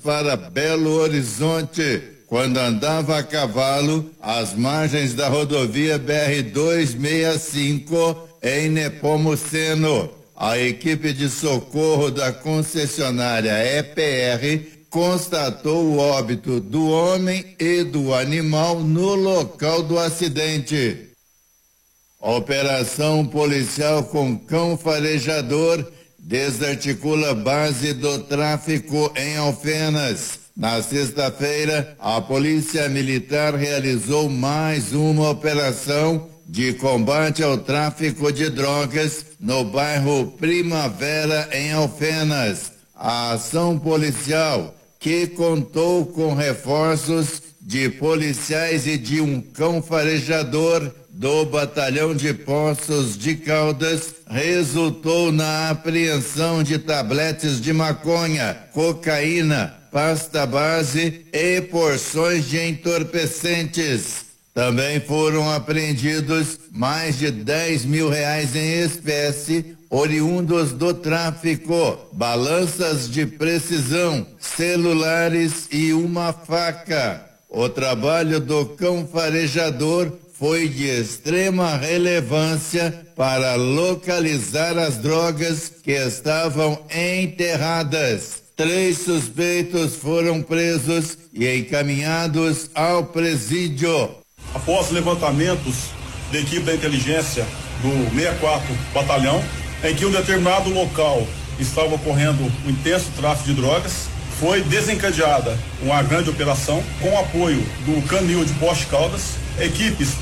para Belo Horizonte, quando andava a cavalo às margens da rodovia BR-265 em Nepomuceno. A equipe de socorro da concessionária EPR constatou o óbito do homem e do animal no local do acidente. Operação policial com cão farejador desarticula base do tráfico em Alfenas. Na sexta-feira, a Polícia Militar realizou mais uma operação de combate ao tráfico de drogas no bairro Primavera, em Alfenas. A ação policial, que contou com reforços de policiais e de um cão farejador do Batalhão de Poços de Caldas, resultou na apreensão de tabletes de maconha, cocaína, pasta base e porções de entorpecentes. Também foram apreendidos mais de R$10 mil em espécie, oriundos do tráfico, balanças de precisão, celulares e uma faca. O trabalho do cão farejador foi de extrema relevância para localizar as drogas que estavam enterradas. 3 suspeitos foram presos e encaminhados ao presídio. Após levantamentos da equipe da inteligência do 64 Batalhão, em que um determinado local estava ocorrendo um intenso tráfico de drogas, foi desencadeada uma grande operação com o apoio do Canil de Poços de Caldas, equipes